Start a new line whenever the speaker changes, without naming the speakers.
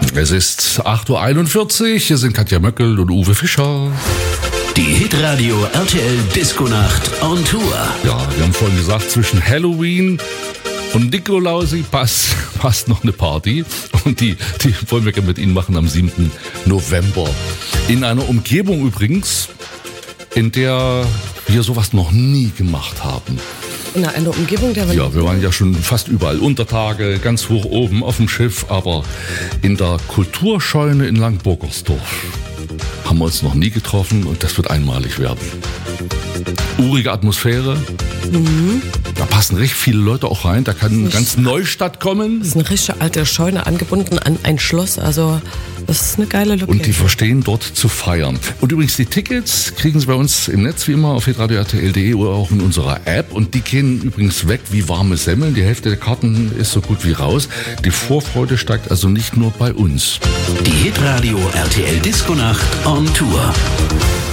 Es ist 8.41 Uhr, hier sind Katja Möckel und Uwe Fischer.
Die Hitradio RTL Disco-Nacht on Tour.
Ja, wir haben vorhin gesagt, zwischen Halloween und Nikolausi passt noch eine Party. Und die wollen wir mit Ihnen machen am 7. November. In einer Umgebung übrigens, in der wir sowas noch nie gemacht haben.
In einer Umgebung, der
Ja, wir waren ja schon fast überall. Untertage, ganz hoch oben auf dem Schiff, aber in der Kulturscheune in Langburgersdorf haben wir uns noch nie getroffen und das wird einmalig werden. Urige Atmosphäre. Da passen recht viele Leute auch rein. Da kann ganz Neustadt kommen.
Das ist eine richtige alte Scheune angebunden an ein Schloss. Also das ist eine geile Location.
Und die verstehen dort zu feiern. Und übrigens die Tickets kriegen Sie bei uns im Netz wie immer auf hitradio.rtl.de oder auch in unserer App. Und die gehen übrigens weg wie warme Semmeln. Die Hälfte der Karten ist so gut wie raus. Die Vorfreude steigt also nicht nur bei uns.
Die Hitradio RTL Disco-Nacht on Tour.